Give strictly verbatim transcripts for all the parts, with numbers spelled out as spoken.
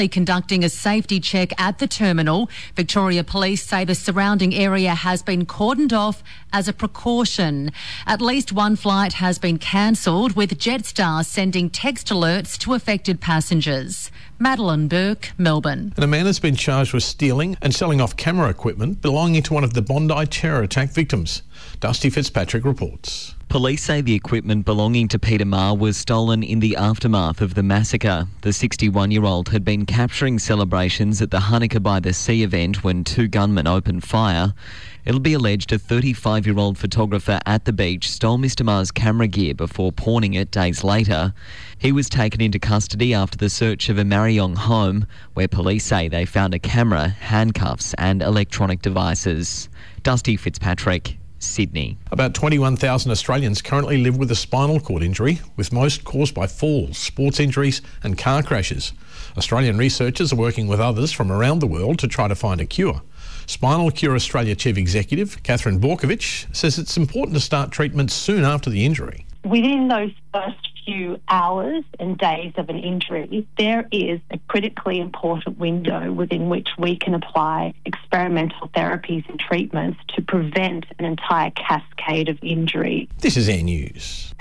Conducting a safety check at the terminal. Victoria Police say the surrounding area has been cordoned off as a precaution. At least one flight has been cancelled, with Jetstar sending text alerts to affected passengers. Madeline Burke, Melbourne. And a man has been charged with stealing and selling off camera equipment belonging to one of the Bondi terror attack victims. Dusty Fitzpatrick reports. Police say the equipment belonging to Peter Marr was stolen in the aftermath of the massacre. The sixty-one-year-old had been capturing celebrations at the Hanukkah by the Sea event when two gunmen opened fire. It'll be alleged a thirty-five-year-old photographer at the beach stole Mister Marr's camera gear before pawning it days later. He was taken into custody after the search of a Marryong home, where police say they found a camera, handcuffs and electronic devices. Dusty Fitzpatrick, Sydney. About twenty-one thousand Australians currently live with a spinal cord injury, with most caused by falls, sports injuries and car crashes. Australian researchers are working with others from around the world to try to find a cure. Spinal Cure Australia Chief Executive Catherine Borkovich says it's important to start treatment soon after the injury. Within those first few hours and days of an injury, there is a critically important window within which we can apply experimental therapies and treatments to prevent an entire cascade of injury. This is Air News.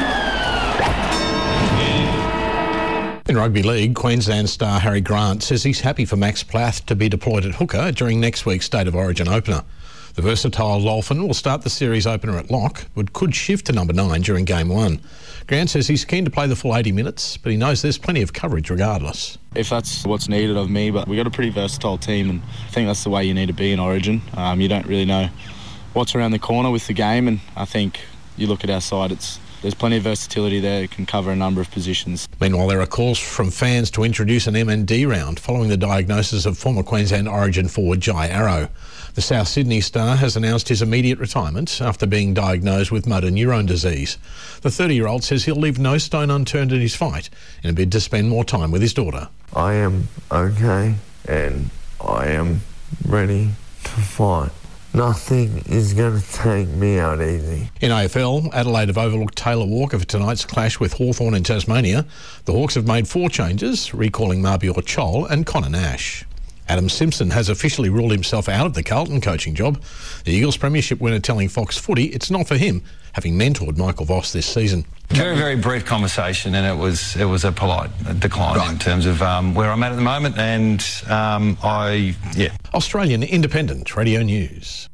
In rugby league, Queensland star Harry Grant says he's happy for Max Plath to be deployed at hooker during next week's State of Origin opener. The versatile Dolphin will start the series opener at lock, but could shift to number nine during game one. Grant says he's keen to play the full eighty minutes, but he knows there's plenty of coverage regardless. If that's what's needed of me, but we've got a pretty versatile team, and I think that's the way you need to be in Origin. Um, you don't really know what's around the corner with the game, and I think you look at our side, it's there's plenty of versatility there. It can cover a number of positions. Meanwhile, there are calls from fans to introduce an M and D round following the diagnosis of former Queensland Origin forward Jai Arrow. The South Sydney star has announced his immediate retirement after being diagnosed with motor neurone disease. The thirty-year-old says he'll leave no stone unturned in his fight in a bid to spend more time with his daughter. I am okay and I am ready to fight. Nothing is going to take me out easy. In A F L, Adelaide have overlooked Taylor Walker for tonight's clash with Hawthorn in Tasmania. The Hawks have made four changes, recalling Marbior Chol and Connor Nash. Adam Simpson has officially ruled himself out of the Carlton coaching job. The Eagles premiership winner telling Fox Footy it's not for him, having mentored Michael Voss this season. Very, very brief conversation, and it was it was a polite decline right. in terms of um, where I'm at at the moment, and um, I, yeah. Australian Independent Radio News.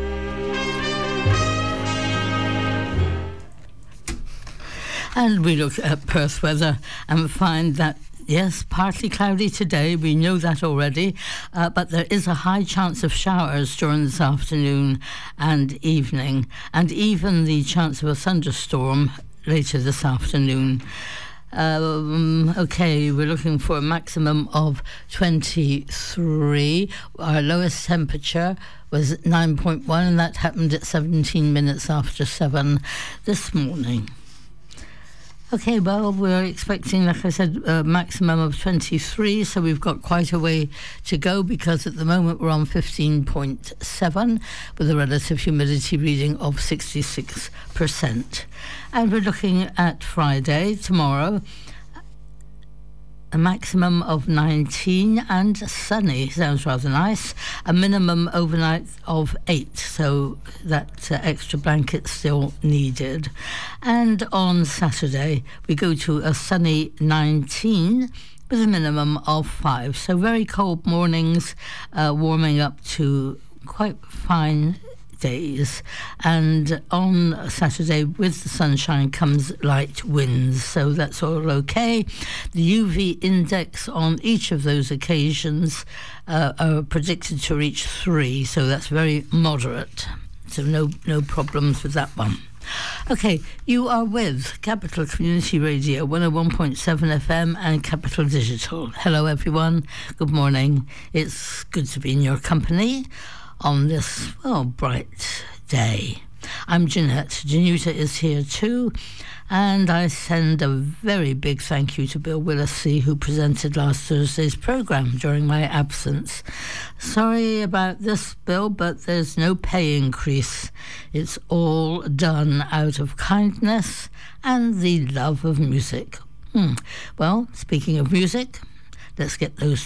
And we look at Perth weather and find that yes, partly cloudy today, we know that already, uh, but there is a high chance of showers during this afternoon and evening, and even the chance of a thunderstorm later this afternoon. Um, okay, we're looking for a maximum of twenty-three. Our lowest temperature was nine point one, and that happened at seventeen minutes after seven this morning. Okay, well, we're expecting, like I said, a maximum of twenty-three, so we've got quite a way to go because at the moment we're on fifteen point seven with a relative humidity reading of sixty-six percent. And we're looking at Friday, tomorrow, a maximum of nineteen and sunny. Sounds rather nice. A minimum overnight of eight, so that uh, extra blanket still needed. And on Saturday, we go to a sunny nineteen with a minimum of five. So very cold mornings, uh, warming up to quite fine days, and on Saturday with the sunshine comes light winds, so that's all okay. The U V index on each of those occasions uh, are predicted to reach three, so that's very moderate, so no no problems with that one. Okay, you are with Capital Community Radio, one oh one point seven F M and Capital Digital. Hello everyone, good morning. It's good to be in your company on this, well, bright day. I'm Jeanette. Januta is here too, and I send a very big thank you to Bill Willisey, who presented last Thursday's programme during my absence. Sorry about this, Bill, but there's no pay increase. It's all done out of kindness and the love of music. Hmm. Well, speaking of music, let's get those